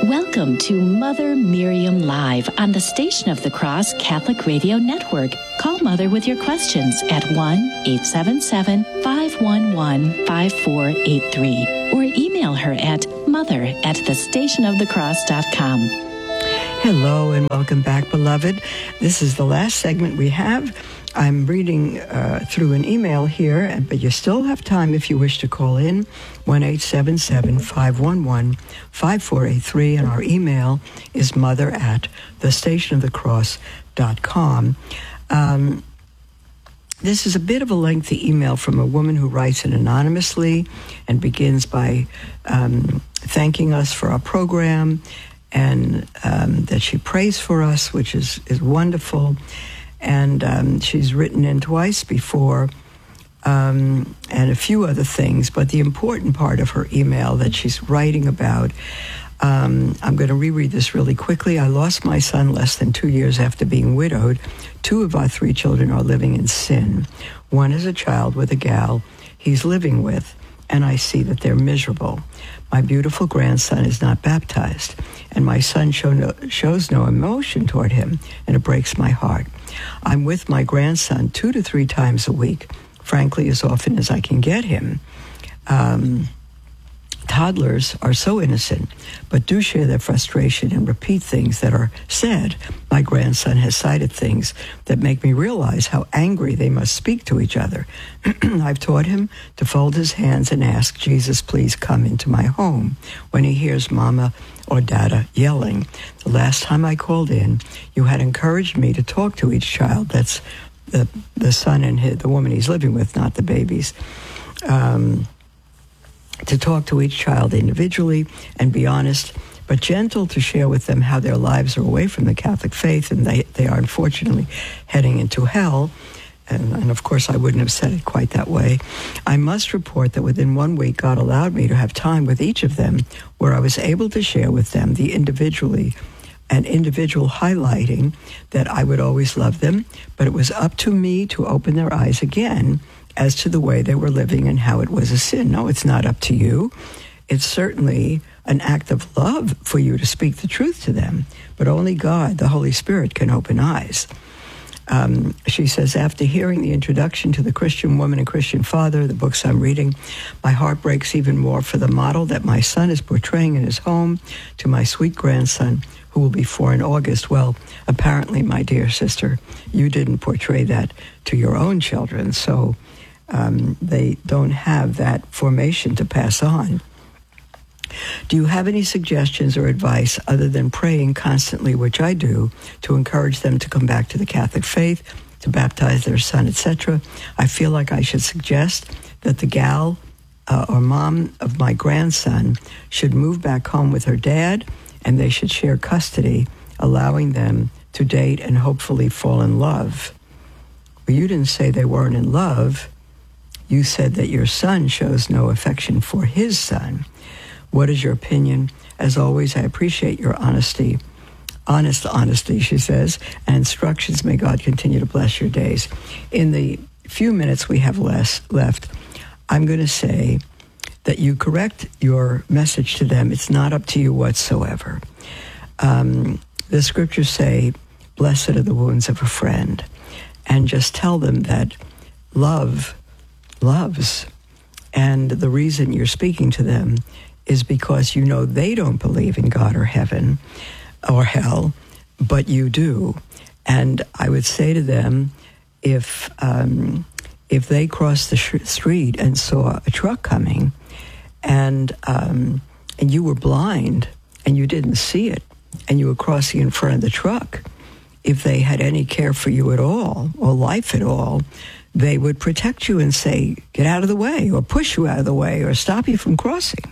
Welcome to Mother Miriam Live on the Station of the Cross Catholic Radio Network. Call Mother with your questions at 1-877-511-5483 or email her at mother@thestationofthecross.com. Hello and welcome back, beloved. This is the last segment we have. I'm reading through an email here, but you still have time if you wish to call in, 1-877-511-5483, and our email is mother@thestationofthecross.com. This is a bit of a lengthy email from a woman who writes it anonymously and begins by thanking us for our program and that she prays for us, which is wonderful. And she's written in twice before and a few other things. But the important part of her email that she's writing about, I'm going to reread this really quickly. I lost my son less than 2 years after being widowed. 2 of our 3 children are living in sin. One is a child with a gal he's living with, and I see that they're miserable. My beautiful grandson is not baptized, and my son shows no emotion toward him, and it breaks my heart. I'm with my grandson 2 to 3 times a week, frankly, as often as I can get him. Toddlers are so innocent, but do share their frustration and repeat things that are said. My grandson has cited things that make me realize how angry they must speak to each other. I've taught him to fold his hands and ask, Jesus, please come into my home, when he hears Mama or Dada yelling. The last time I called in, you had encouraged me to talk to each child. That's the son and the woman he's living with, not the babies. To talk to each child individually and be honest, but gentle, to share with them how their lives are away from the Catholic faith and they are unfortunately heading into hell. And of course, I wouldn't have said it quite that way. I must report that within 1 week, God allowed me to have time with each of them where I was able to share with them the individual highlighting that I would always love them, but it was up to me to open their eyes again as to the way they were living and how it was a sin. No, it's not up to you. It's certainly an act of love for you to speak the truth to them, but only God, the Holy Spirit, can open eyes. She says, after hearing the introduction to the Christian Woman and Christian Father, the books I'm reading, my heart breaks even more for the model that my son is portraying in his home to my sweet grandson, who will be 4 in August. Well, apparently, my dear sister, you didn't portray that to your own children, so they don't have that formation to pass on. Do you have any suggestions or advice other than praying constantly, which I do, to encourage them to come back to the Catholic faith, to baptize their son, etc.? I feel like I should suggest that the gal or mom of my grandson should move back home with her dad, and they should share custody, allowing them to date and hopefully fall in love. Well, you didn't say they weren't in love. You said that your son shows no affection for his son. What is your opinion? As always, I appreciate your honesty, she says, and instructions. May God continue to bless your days. In the few minutes we have left, I'm going to say that you correct your message to them. It's not up to you whatsoever. The scriptures say, blessed are the wounds of a friend. And just tell them that love loves. And the reason you're speaking to them is because you know they don't believe in God or heaven or hell, but you do. And I would say to them, if they crossed the street and saw a truck coming, and you were blind and you didn't see it, and you were crossing in front of the truck, if they had any care for you at all or life at all, they would protect you and say, get out of the way, or push you out of the way, or stop you from crossing.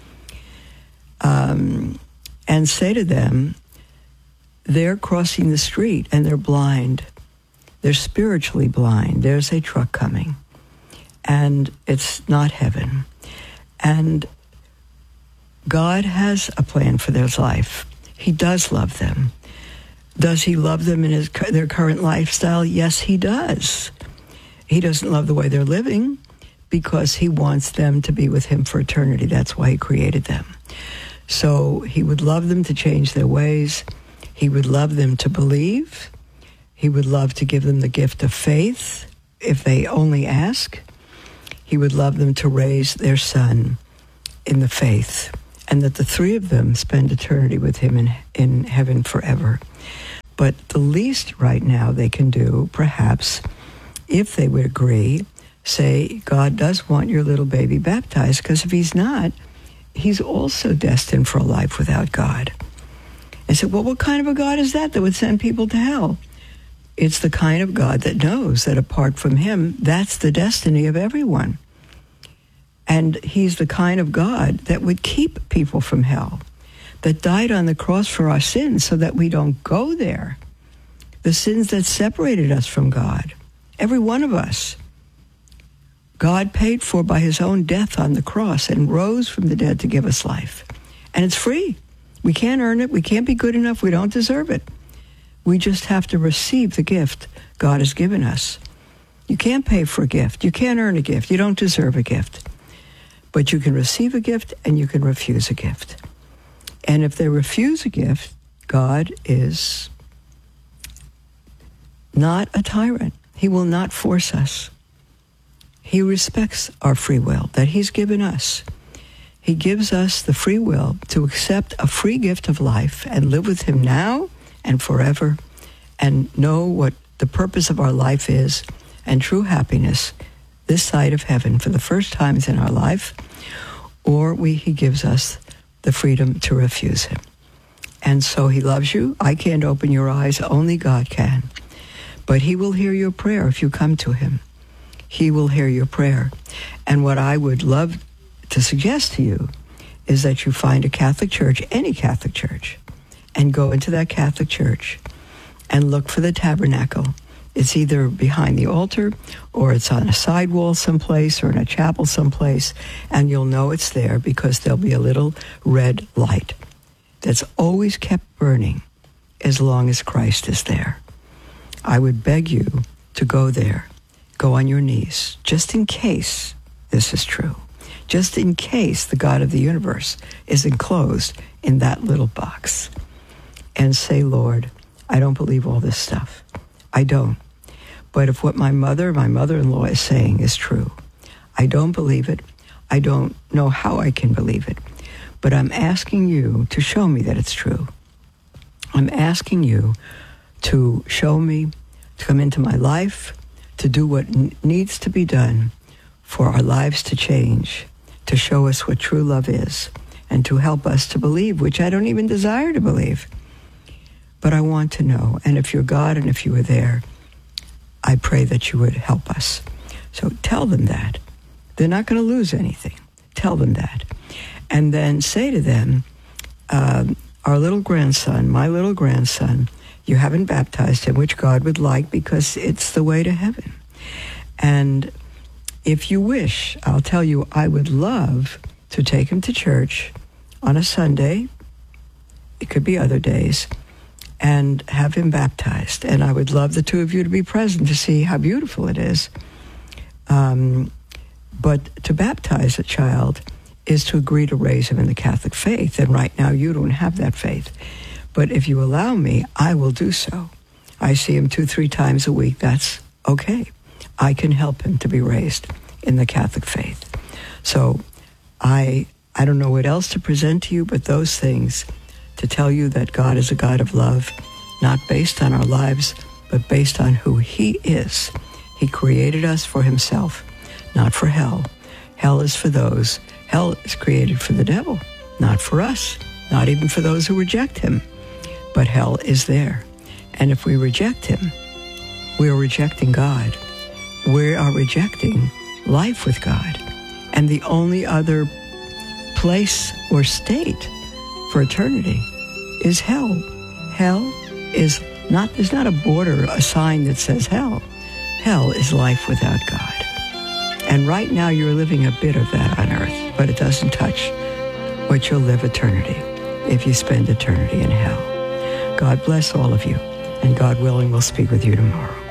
And say to them, they're crossing the street and they're blind. They're spiritually blind. There's a truck coming. And it's not heaven. And God has a plan for their life. He does love them. Does he love them in their current lifestyle? Yes, he does. He doesn't love the way they're living because he wants them to be with him for eternity. That's why he created them. So he would love them to change their ways. He would love them to believe. He would love to give them the gift of faith if they only ask. He would love them to raise their son in the faith, and that the three of them spend eternity with him in heaven forever. But the least right now they can do, perhaps, if they would agree, say, God does want your little baby baptized, because if he's not, he's also destined for a life without God. And said, well, what kind of a God is that would send people to hell? It's the kind of God that knows that apart from him, that's the destiny of everyone. And he's the kind of God that would keep people from hell, that died on the cross for our sins so that we don't go there. The sins that separated us from God, every one of us, God paid for by his own death on the cross and rose from the dead to give us life. And it's free. We can't earn it. We can't be good enough. We don't deserve it. We just have to receive the gift God has given us. You can't pay for a gift. You can't earn a gift. You don't deserve a gift. But you can receive a gift and you can refuse a gift. And if they refuse a gift, God is not a tyrant. He will not force us. He respects our free will that he's given us. He gives us the free will to accept a free gift of life and live with him now and forever and know what the purpose of our life is and true happiness this side of heaven for the first times in our life, or he gives us the freedom to refuse him. And so he loves you. I can't open your eyes. Only God can. But he will hear your prayer if you come to him. He will hear your prayer. And what I would love to suggest to you is that you find a Catholic church, any Catholic church, and go into that Catholic church and look for the tabernacle. It's either behind the altar or it's on a side wall someplace or in a chapel someplace, and you'll know it's there because there'll be a little red light that's always kept burning as long as Christ is there. I would beg you to go there. Go on your knees, just in case this is true. Just in case the God of the universe is enclosed in that little box. And say, Lord, I don't believe all this stuff. I don't. But if what my mother-in-law is saying is true, I don't believe it. I don't know how I can believe it. But I'm asking you to show me that it's true. I'm asking you to show me, to come into my life, to do what needs to be done for our lives to change, to show us what true love is, and to help us to believe, which I don't even desire to believe. But I want to know, and if you're God and if you are there, I pray that you would help us. So tell them that. They're not going to lose anything. Tell them that. And then say to them, our little grandson, my little grandson, you haven't baptized him, which God would like because it's the way to heaven. And if you wish, I'll tell you, I would love to take him to church on a Sunday. It could be other days. And have him baptized. And I would love the two of you to be present to see how beautiful it is. But to baptize a child is to agree to raise him in the Catholic faith. And right now you don't have that faith. But if you allow me, I will do so. I see him 2-3 times a week. That's okay. I can help him to be raised in the Catholic faith. So I don't know what else to present to you but those things, to tell you that God is a God of love, not based on our lives, but based on who he is. He created us for himself, not for hell. Hell is created for the devil, not for us, not even for those who reject him. But hell is there. And if we reject him, we are rejecting God. We are rejecting life with God. And the only other place or state for eternity is hell. Hell is not, there's not a border, a sign that says hell. Hell is life without God. And right now you're living a bit of that on earth, but it doesn't touch what you'll live eternity if you spend eternity in hell. God bless all of you, and God willing, we'll speak with you tomorrow.